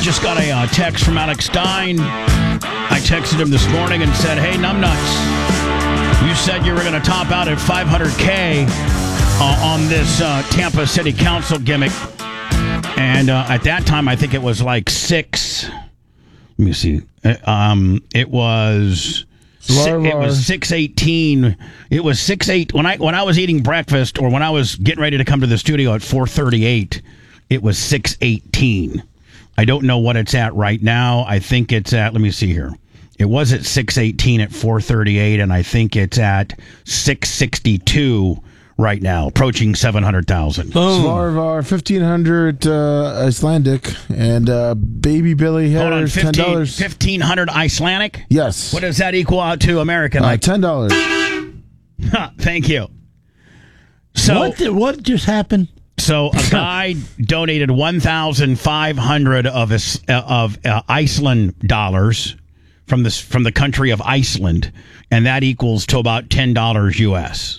Just got a text from Alex Stein. I texted him this morning and said, hey, numbnuts, you said you were going to top out at $500K on this Tampa City Council gimmick. And at that time, I think it was like six. Let me see. It was 6:18. It was 6:08 when I was eating breakfast, or when I was getting ready to come to the studio at 4:38. It was 6:18. I don't know what it's at right now. I think it's at. Let me see here. It was at 6:18 at 4:38, and I think it's at 6:62 right now, approaching 700,000. Svarvar, 1,500 Icelandic, and Baby Billy Harris, $10. 1,500 Icelandic? Yes. What does that equal out to American? $10. Thank you. So what just happened? So a guy donated 1,500 of Iceland dollars from the country of Iceland, and that equals to about $10 US.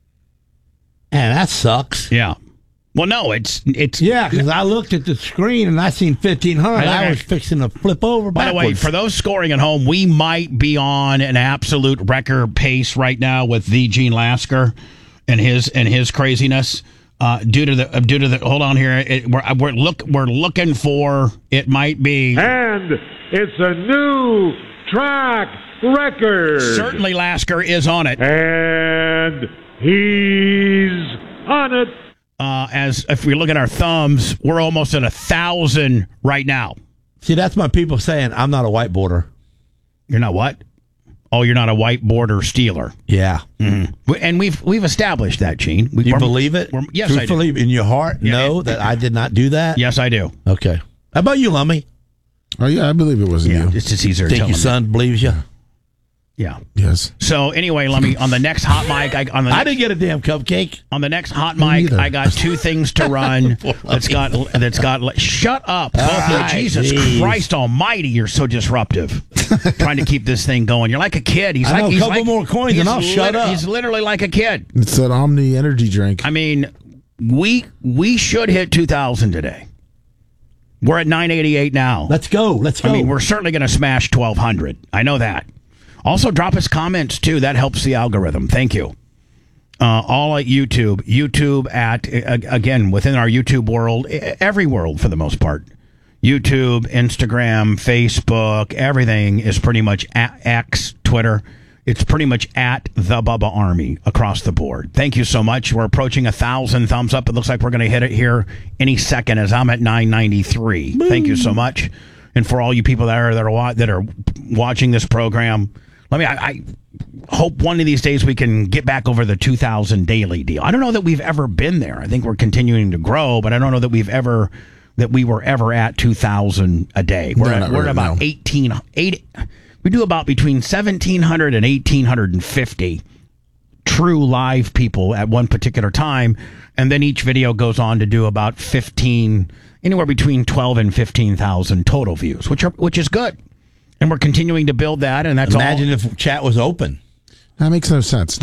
Man, that sucks. Yeah. Well, no, it's yeah, because I looked at the screen and I seen 1,500. I was fixing to flip over backwards. By the way, for those scoring at home, we might be on an absolute record pace right now with the Gene Lasker and his craziness. Due to the hold on here, we're looking for, it might be, and it's a new track record. Certainly, Lasker is on it, and he's on it. As if we look at our thumbs, we're almost at 1,000 right now. See, that's my people saying I'm not a whiteboarder. You're not what? Oh, you're not a whiteboarder stealer. Yeah. Mm-hmm. And we've established that, Gene. You believe it? Yes, I do. Truthfully, in your heart, know that I did not do that? Yes, I do. Okay. How about you, Lummy? Oh, yeah, I believe it wasn't you. It's just easier to think tell your son believes you? Yeah. Yes. So anyway, Lummy, on the next hot mic, I didn't get a damn cupcake. On the next hot mic, I got two things to run. that's got. Shut up, both of you. Jesus Christ Almighty, you're so disruptive. Trying to keep this thing going. You're like a kid. He's a couple more coins and I'll shut up. He's literally like a kid. It's that Omni energy drink. I mean, we should hit 2,000 today. We're at 988 now. Let's go. I mean, we're certainly going to smash 1,200. I know that. Also, drop us comments, too. That helps the algorithm. Thank you. All at YouTube. YouTube at, again, within our YouTube world, every world for the most part. YouTube, Instagram, Facebook, everything is pretty much at X, Twitter. It's pretty much at the Bubba Army across the board. Thank you so much. We're approaching 1,000 thumbs up. It looks like we're going to hit it here any second as I'm at 993. Boom. Thank you so much. And for all you people that are watching this program, I hope one of these days we can get back over the 2,000 daily deal. I don't know that we've ever been there. I think we're continuing to grow, but I don't know that we were ever at 2,000 a day. We're at about 1,880. We do about between 1,700 and 1,850 true live people at one particular time, and then each video goes on to do about 15, anywhere between 12 and 15,000 total views, which is good. And we're continuing to build that, and that's Imagine if chat was open. That makes no sense.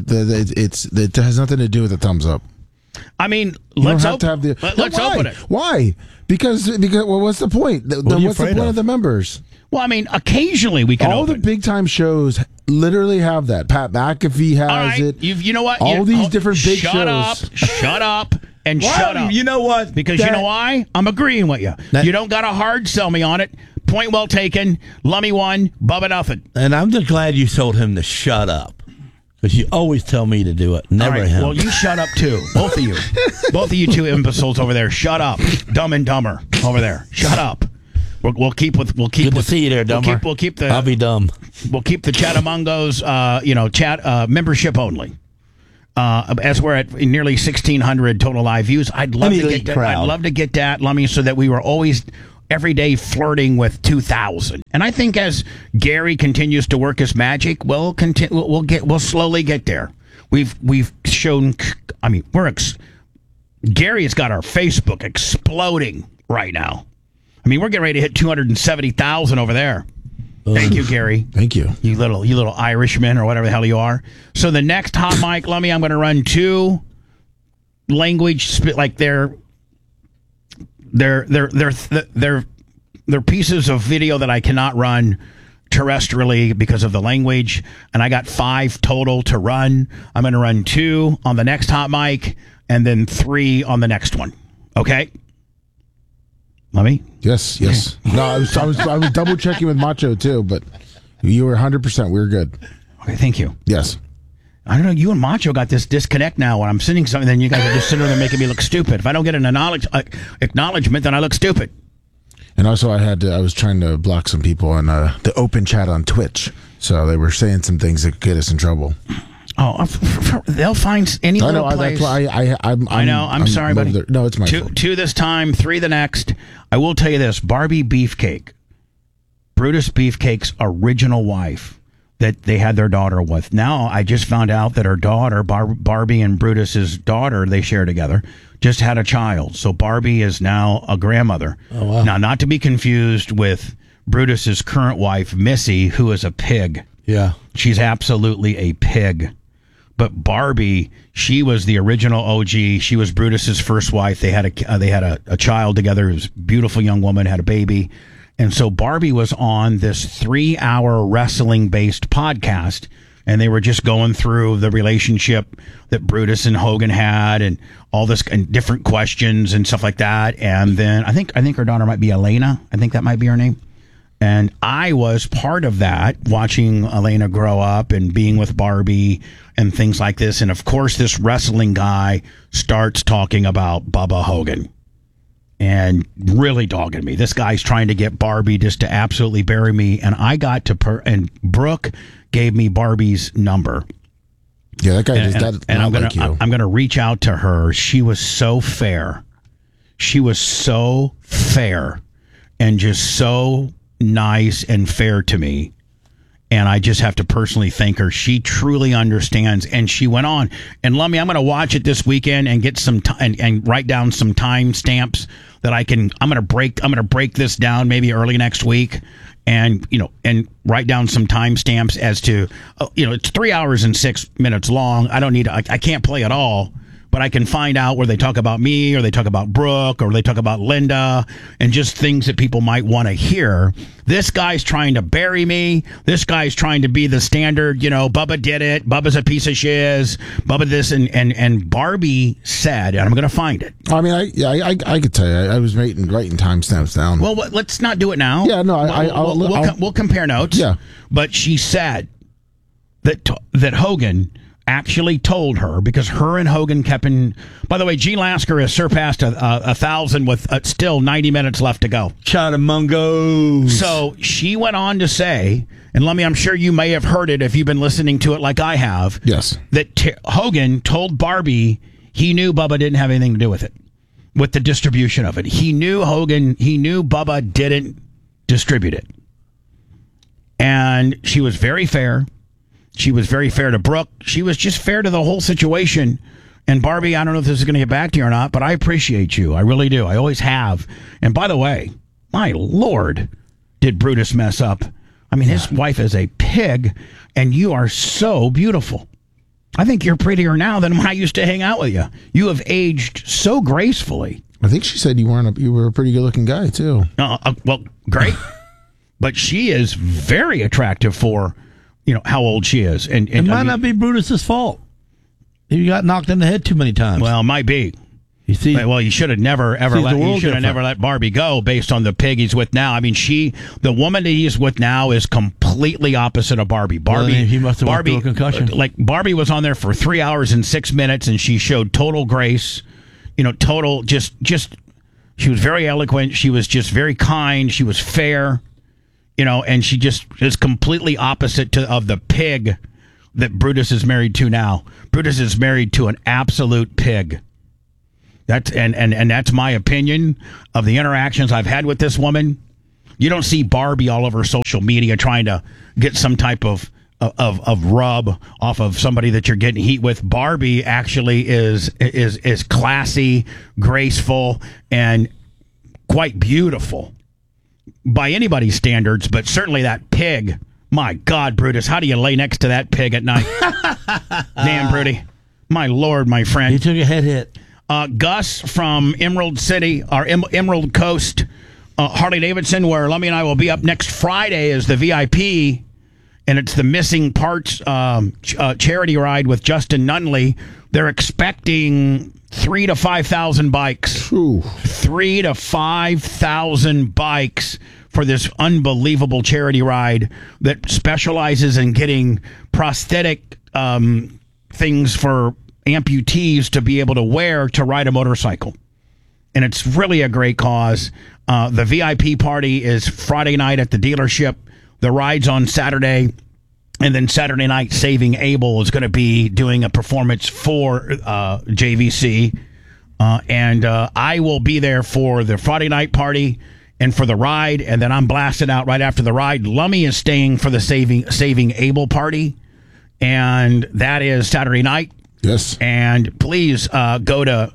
It has nothing to do with the thumbs up. I mean, let's open it. Why? Because well, what's the point? What's the point of the members? Well, I mean, occasionally we can. All the big time shows literally have that. Pat McAfee has it. You know what? All these different big shows. Shut up. And shut up. You know what? Because you know why? I'm agreeing with you. You don't got to hard sell me on it. Point well taken. Lummy one, Bubba nothing. And I'm just glad you told him to shut up. Because you always tell me to do it. Never him. Well, you shut up too. Both of you. Both of you two imbeciles over there. Shut up. Dumb and Dumber over there. Shut up. We'll keep Good to see you there, Dumber. We'll keep the. I'll be dumb. We'll keep the Chatamungos, chat membership only. As we're at nearly 1,600 total live views, I'd love to get that, Lummy, so that we were always every day flirting with 2,000. And I think as Gary continues to work his magic, we'll slowly get there. We've shown. I mean, Gary has got our Facebook exploding right now. I mean, we're getting ready to hit 270,000 over there. Thank you, Gary. Thank you. You little Irishman or whatever the hell you are. So the next hot mic, Lummy, I'm going to run two language like they're they're pieces of video that I cannot run terrestrially because of the language, and I got 5 total to run. I'm going to run 2 on the next hot mic and then 3 on the next one. Okay? Let me? Yes. No, I was double checking with Macho too, but you were 100%. We were good. Okay, thank you. Yes. I don't know. You and Macho got this disconnect now. When I'm sending something, then you guys are just sitting there making me look stupid. If I don't get an acknowledgement, then I look stupid. And also, I was trying to block some people on the open chat on Twitch, so they were saying some things that could get us in trouble. Oh, they'll find any little place. That's why I know. I'm sorry, buddy. No, it's my fault. 2 this time, 3 the next. I will tell you this: Barbie Beefcake, Brutus Beefcake's original wife that they had their daughter with. Now I just found out that her daughter, Barbie and Brutus's daughter, they share together, just had a child. So Barbie is now a grandmother. Oh, wow. Now, not to be confused with Brutus's current wife, Missy, who is a pig. Yeah. She's absolutely a pig. But Barbie, she was the original OG. She was Brutus's first wife. They had a child together. It was a beautiful young woman, had a baby. And so Barbie was on this 3-hour wrestling-based podcast, and they were just going through the relationship that Brutus and Hogan had, and all this and different questions and stuff like that. And then I think her daughter might be Elena. I think that might be her name. And I was part of that, watching Elena grow up and being with Barbie and things like this. And of course, this wrestling guy starts talking about Bubba Hogan. And really dogging me. This guy's trying to get Barbie just to absolutely bury me. And I got to and Brooke gave me Barbie's number. Yeah, that guy and I'm gonna reach out to her. She was so fair. She was so fair and just so nice and fair to me. And I just have to personally thank her. She truly understands. And she went on. And Lummy, I'm going to watch it this weekend and get some and write down some time stamps that I can. I'm going to break this down maybe early next week, and write down some time stamps as to it's 3 hours and 6 minutes long. I don't need. I can't play it all. But I can find out where they talk about me, or they talk about Brooke, or they talk about Linda, and just things that people might want to hear. This guy's trying to bury me. This guy's trying to be the standard, Bubba did it. Bubba's a piece of shiz. Bubba this, and Barbie said, and I'm going to find it. I mean, I could tell you, I was writing timestamps down. Well, let's not do it now. Yeah, no, we'll compare notes. Yeah. But she said that Hogan actually told her, because her and Hogan kept in. By the way, Gene Lasker has surpassed 1,000 with still 90 minutes left to go. Chatamungos. So she went on to say, and Lummy, I'm sure you may have heard it if you've been listening to it like I have. Yes. That Hogan told Barbie he knew Bubba didn't have anything to do with it, with the distribution of it. He knew Bubba didn't distribute it. And she was very fair. She was very fair to Brooke. She was just fair to the whole situation. And Barbie, I don't know if this is going to get back to you or not, but I appreciate you. I really do. I always have. And by the way, my Lord, did Brutus mess up. I mean, his wife is a pig, and you are so beautiful. I think you're prettier now than when I used to hang out with you. You have aged so gracefully. I think she said you were a pretty good-looking guy, too. Well, great. But she is very attractive for how old she is. And it might not be Brutus's fault. He got knocked in the head too many times. Well, it might be. You see, you should have never let Barbie go based on the pig he's with now. I mean, the woman that he's with now is completely opposite of Barbie. He must have went through a concussion. Like Barbie was on there for 3 hours and 6 minutes, and she showed total grace. Total just. She was very eloquent. She was just very kind. She was fair. And she just is completely opposite of the pig that Brutus is married to now. Brutus is married to an absolute pig. That's that's my opinion of the interactions I've had with this woman. You don't see Barbie all over social media trying to get some type of rub off of somebody that you're getting heat with. Barbie actually is classy, graceful, and quite beautiful by anybody's standards, but certainly that pig. My God, Brutus, how do you lay next to that pig at night? Damn, Bruty. My Lord, my friend. He took a head hit. Gus from Emerald City, or Emerald Coast, Harley Davidson, where Lummy and I will be up next Friday as the VIP, and it's the Missing Parts charity ride with Justin Nunley. They're expecting 3,000 to 5,000 bikes. Ooh. 3,000 to 5,000 bikes for this unbelievable charity ride that specializes in getting prosthetic things for amputees to be able to wear to ride a motorcycle. And it's really a great cause. The VIP party is Friday night at the dealership. The ride's on Saturday. And then Saturday night, Saving Abel is going to be doing a performance for JVC. And I will be there for the Friday night party and for the ride. And then I'm blasted out right after the ride. Lummy is staying for the Saving Abel party. And that is Saturday night. Yes. And please go to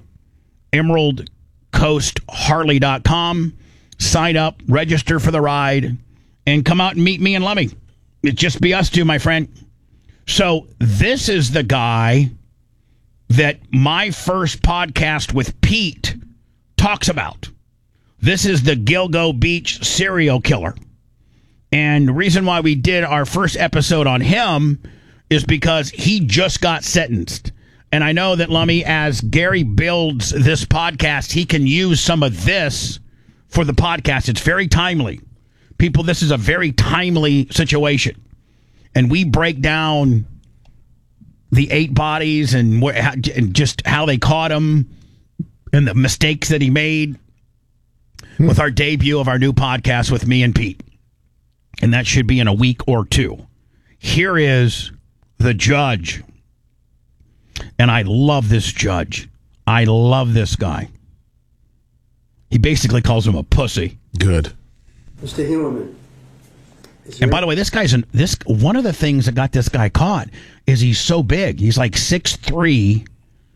EmeraldCoastHarley.com, sign up, register for the ride, and come out and meet me and Lummy. It'd just be us two, my friend. So this is the guy that my first podcast with Pete talks about. This is the Gilgo Beach serial killer. And the reason why we did our first episode on him is because he just got sentenced. And I know that, Lummy, as Gary builds this podcast, he can use some of this for the podcast. It's very timely. People, this is a very timely situation. And we break down the 8 bodies and just how they caught him and the mistakes that he made with our debut of our new podcast with me and Pete. And that should be in a week or two. Here is the judge. And I love this judge. I love this guy. He basically calls him a pussy. Good. Mr. Heuermann. And by the way, this guy's one of the things that got this guy caught is he's so big. He's like 6'3",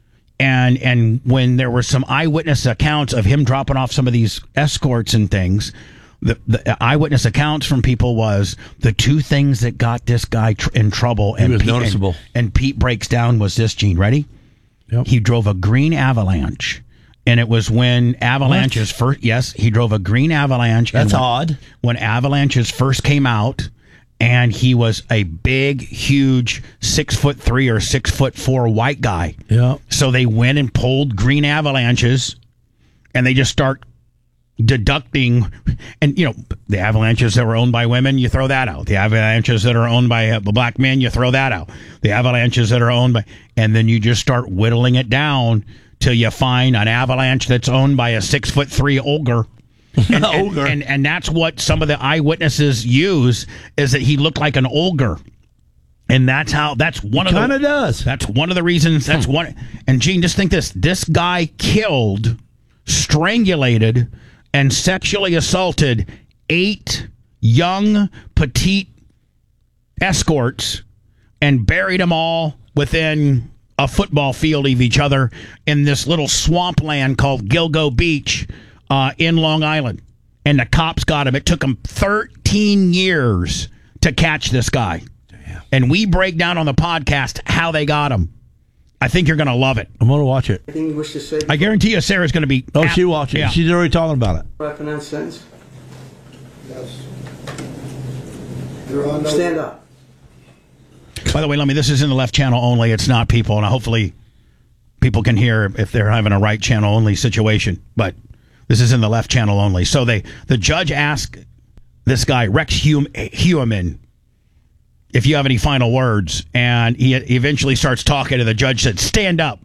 and when there were some eyewitness accounts of him dropping off some of these escorts and things, the eyewitness accounts from people was the 2 things that got this guy in trouble. And he was Pete, noticeable. And Pete breaks down was this, Gene. Ready? Yep. He drove a green Avalanche. And it was when Avalanches first... Yes, he drove a green Avalanche. That's odd. When Avalanches first came out, and he was a big, huge 6'3" or 6'4" white guy. Yeah. So they went and pulled green Avalanches, and they just start deducting... And, the Avalanches that were owned by women, you throw that out. The Avalanches that are owned by black men, you throw that out. The Avalanches that are owned by... And then you just start whittling it down till you find an Avalanche that's owned by a 6'3" ogre. And that's what some of the eyewitnesses use, is that he looked like an ogre. And that's one of the... Kind of does. That's one of the reasons. That's one. And Gene, just think this. This guy killed, strangulated, and sexually assaulted 8 young, petite escorts and buried them all within a football field of each other in this little swampland called Gilgo Beach in Long Island. And the cops got him. It took them 13 years to catch this guy. Damn. And we break down on the podcast how they got him. I think you're going to love it. I'm going to watch it. Anything you wish to say? I guarantee you Sarah's going to be... Oh, she watched it. Yeah. She's already talking about it. I pronounce sentence? Yes. There are no... Stand up. By the way, Lummy, this is in the left channel only. It's not people, and hopefully people can hear if they're having a right channel only situation. But this is in the left channel only. So the judge asked this guy, Rex Heuermann, if you have any final words, and he eventually starts talking, and the judge said, "Stand up."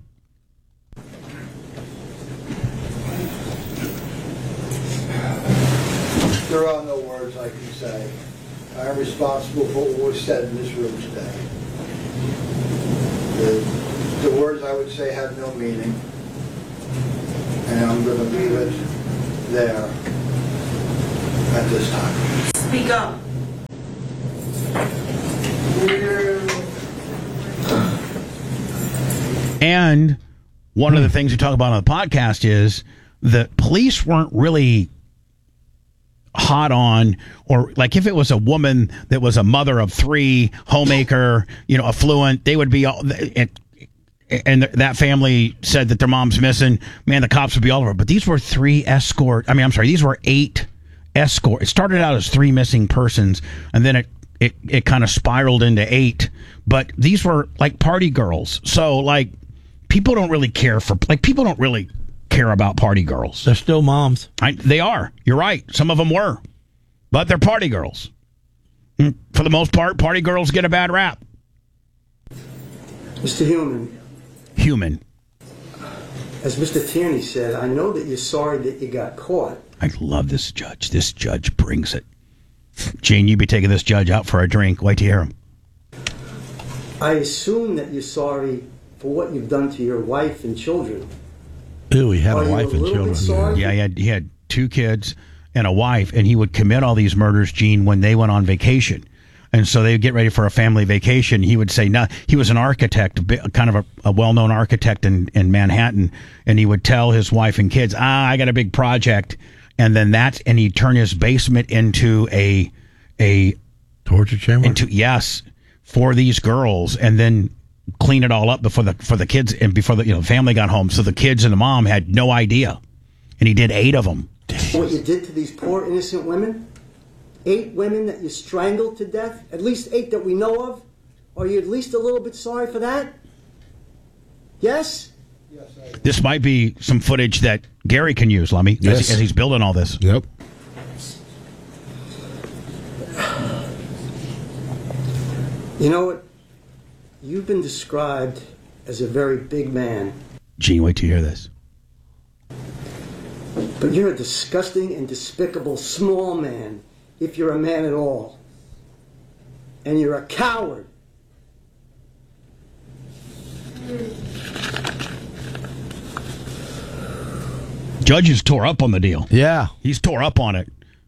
There are no words I can say. I am responsible for what was said in this room today. The words I would say have no meaning, and I'm going to leave it there at this time. Speak up. And one of the things we talk about on the podcast is that police weren't really hot on, or like if it was a woman that was a mother of 3, homemaker, affluent, they would be all, and that family said that their mom's missing, man, the cops would be all over. But these were 3 these were 8 escort. It started out as 3 missing persons, and then it kind of spiraled into 8. But these were like party girls. So like people don't really care about party girls. They're still moms. They are. You're right. Some of them were, but they're party girls. For the most part, party girls get a bad rap. Mr. Human. As Mr. Tierney said, I know that you're sorry that you got caught. I love this judge. This judge brings it. Gene, you be taking this judge out for a drink. Wait to hear him. I assume that you're sorry for what you've done to your wife and children. Ooh, he had Are a you wife a and little bit children. sorry? Yeah, he had 2 kids and a wife, and he would commit all these murders, Gene, when they went on vacation. And so they would get ready for a family vacation. He would say, no, he was an architect, kind of a well-known architect in Manhattan. And he would tell his wife and kids, I got a big project. And then and he'd turn his basement into a Torture chamber? Yes, for these girls, and then clean it all up for the kids and before the family got home. So the kids and the mom had no idea. And he did 8 of them. What you did to these poor innocent women? 8 women that you strangled to death? At least 8 that we know of? Are you at least a little bit sorry for that? Yes? This might be some footage that Gary can use, Lummy, Yes. as he's building all this. Yep. You know what? You've been described as a very big man, Gene, wait to hear this. but you're a disgusting and despicable small man, if you're a man at all. And you're a coward. Judges tore up on the deal. Yeah. He's tore up on it.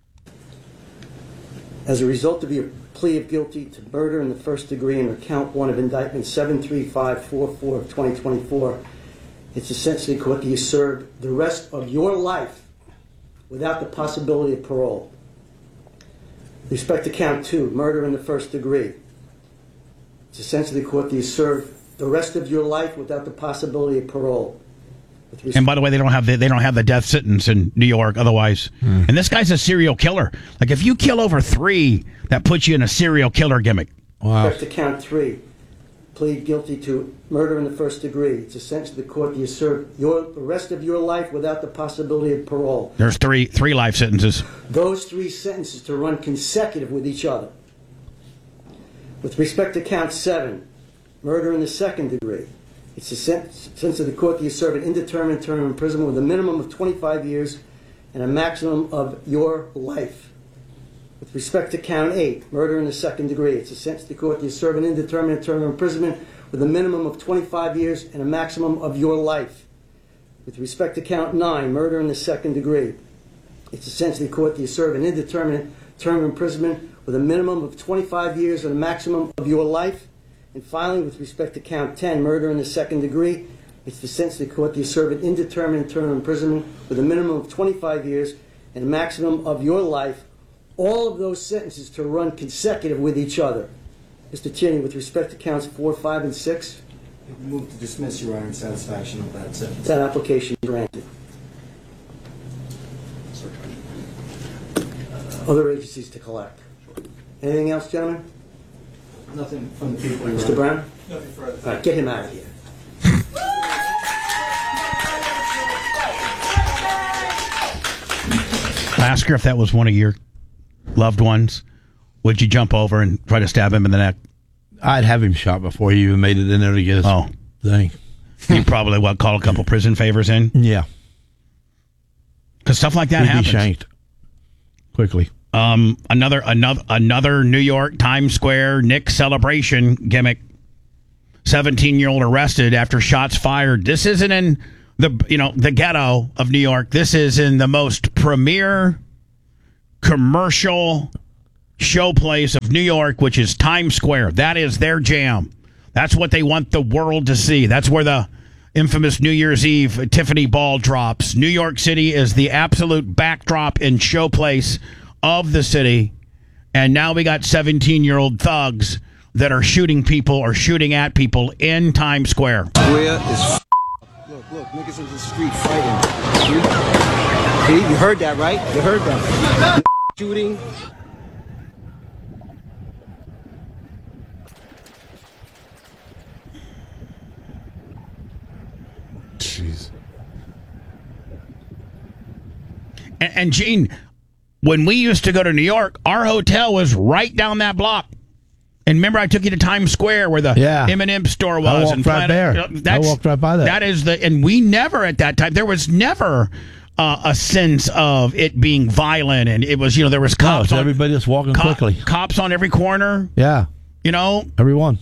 As a result of your plea of guilty to murder in the first degree and count 1 of indictment 73544 of 2024, it's essentially court that you serve the rest of your life without the possibility of parole. With respect to count 2, murder in the first degree, it's essentially court that you serve the rest of your life without the possibility of parole. And by the way, they don't have the death sentence in New York otherwise. And this guy's a serial killer. Like if you kill over 3, that puts you in a serial killer gimmick. Wow. With respect to count 3, plead guilty to murder in the first degree. It's essentially the court that you serve the rest of your life without the possibility of parole. There's three life sentences. Those 3 sentences to run consecutive with each other. With respect to count 7, murder in the second degree, it's the sentence of the court that you serve an indeterminate term of imprisonment with a minimum of 25 years and a maximum of your life. With respect to count 8, murder in the second degree, it's the sentence of the court that you serve an indeterminate term of imprisonment with a minimum of 25 years and a maximum of your life. With respect to count 9, murder in the second degree, it's essentially court that you serve an indeterminate term of imprisonment with a minimum of 25 years and a maximum of your life. And finally, with respect to count 10, murder in the second degree, it's the sentence of the court that you serve an indeterminate term of imprisonment with a minimum of 25 years and a maximum of your life. All of those sentences to run consecutive with each other. Mr. Tierney, with respect to counts 4, 5, and 6, Move to dismiss, Your Honor, in satisfaction of that sentence. that application granted. Other agencies to collect. Anything else, gentlemen? Nothing from the people, Your Mr. Honor. Brown? Nothing further. All right, get him out of here. I asked her if that was one of your loved ones. Would you jump over and try to stab him in the neck? I'd have him shot before he even made it in there to get his thing. You probably call a couple prison favors in? Yeah. Because stuff like that He'd happens. be shanked quickly. Another New York Times Square Nick celebration gimmick. 17-year-old arrested after shots fired. This isn't in the ghetto of New York. This is in the most premier commercial showplace of New York, which is Times Square. That is their jam. That's what they want the world to see. That's where the infamous New Year's Eve Tiffany ball drops. New York City is the absolute backdrop and showplace of the city. And now we got 17-year-old thugs that are shooting people or shooting at people in Times Square. Square is Look, niggas in the street fighting. You heard that, right? You heard that. shooting. Jeez. And Gene, when we used to go to New York, our hotel was right down that block. And remember, I took you to Times Square where the M&M store was. I walked right there. I walked right by that. That is and we never at that time, there was never a sense of it being violent. And it was, there was cops. No, everybody just walking quickly. Cops on every corner. Yeah. Everyone.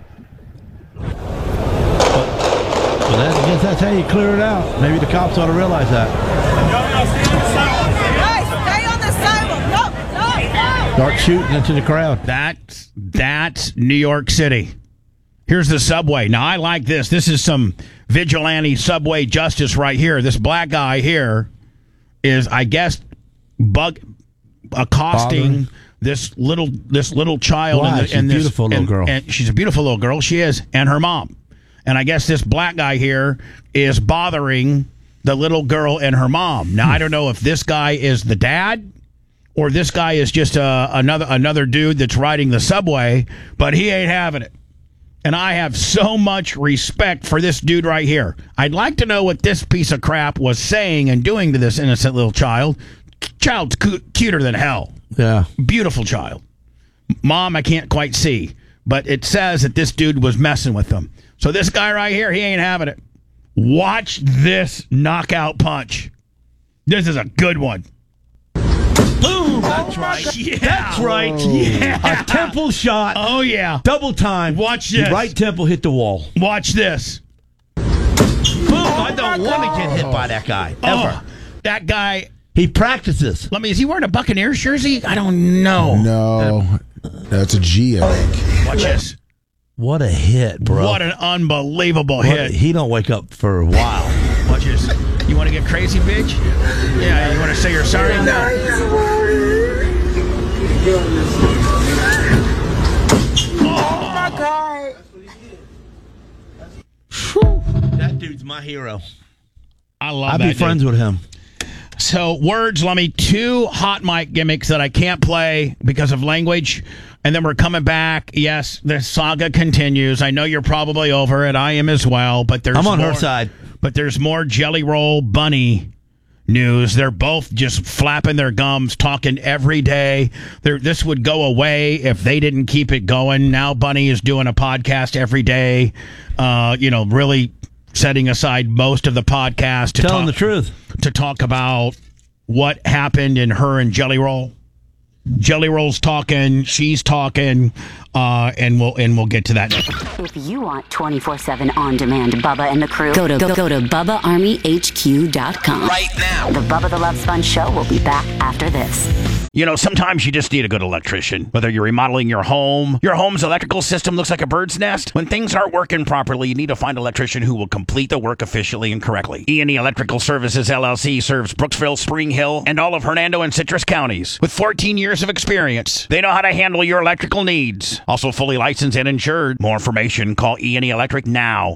But I guess that's how you clear it out. Maybe the cops ought to realize that. Stay on the sidewalk. No. Start shooting into the crowd. That's New York City. Here's the subway. Now, I like this. This is some vigilante subway justice right here. This black guy here is, I guess, accosting this little child. Why? She's a beautiful little girl. And she's a beautiful little girl. She is, and her mom. And I guess this black guy here is bothering the little girl and her mom. Now, I don't know if this guy is the dad or this guy is just another dude that's riding the subway, but he ain't having it. And I have so much respect for this dude right here. I'd like to know what this piece of crap was saying and doing to this innocent little child. Child's cuter than hell. Yeah. Beautiful child. Mom, I can't quite see. But it says that this dude was messing with them. So this guy right here, he ain't having it. Watch this knockout punch. This is a good one. Boom! That's right. Yeah. That's right. Yeah. A temple shot. Oh, yeah. Double time. Watch this. The right temple hit the wall. Watch this. Boom! I don't want to get hit by that guy. Ever. That guy. He practices. Is he wearing a Buccaneers jersey? I don't know. No. That's a G, I think. Watch this. What a hit, bro. What an unbelievable hit. He don't wake up for a while. Watch this. You want to get crazy, bitch? Yeah, you want to say you're sorry? Oh my God. That dude's my hero. I love I'd that be friends with him. So, words, let me 2 hot mic gimmicks that I can't play because of language. And then we're coming back. Yes, the saga continues. I know you're probably over it. I am as well. But I'm on her side. But there's more Jelly Roll Bunny news. They're both just flapping their gums, talking every day. This would go away if they didn't keep it going. Now Bunny is doing a podcast every day. Really setting aside most of the podcast to telling the truth, to talk about what happened in her and Jelly Roll. Jelly Roll's talking, she's talking, and we'll get to that. If you want 24/7 on-demand Bubba and the crew, go to BubbaArmyHQ.com. Right now. The Bubba the Love Sponge Show will be back after this. Sometimes you just need a good electrician. Whether you're remodeling your home's electrical system looks like a bird's nest. When things aren't working properly, you need to find an electrician who will complete the work efficiently and correctly. E&E Electrical Services, LLC serves Brooksville, Spring Hill, and all of Hernando and Citrus counties. With 14 years of experience, they know how to handle your electrical needs. Also fully licensed and insured. More information, call E&E Electric now.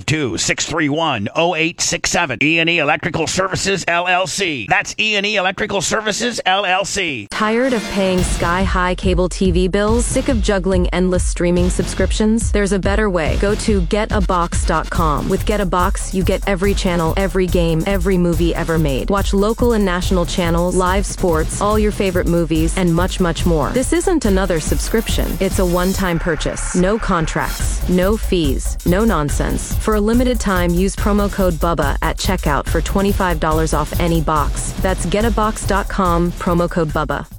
352-631-0867. E&E Electrical Services, LLC. That's E&E Electrical Services, LLC. Tired of paying sky-high cable TV bills? Sick of juggling endless streaming subscriptions? There's a better way. Go to getabox.com. With Get a Box, you get every channel, every game, every movie ever made. Watch local and national channels, live sports, all your favorite movies, and much, much more. This isn't another subscription. It's a one-time purchase. No contracts, no fees, no nonsense. For a limited time, use promo code BUBBA at checkout for $25 off any box. That's getabox.com, promo code BUBBA.